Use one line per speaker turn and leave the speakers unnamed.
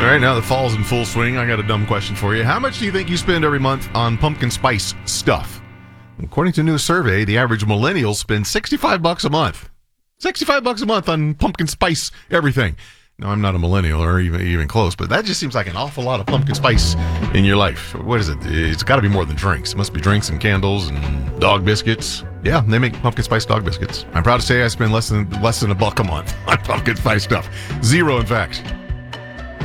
right, now the fall's in full swing. I got a dumb question for you. How much do you think you spend every month on pumpkin spice stuff? According to a new survey, the average millennial spends $65 a month. $65 a month on pumpkin spice everything. No, I'm not a millennial or even close, but that just seems like an awful lot of pumpkin spice in your life. What is it? It's got to be more than drinks. It must be drinks and candles and dog biscuits. Yeah, they make pumpkin spice dog biscuits. I'm proud to say I spend less than $1 a month on pumpkin spice stuff. Zero, in fact.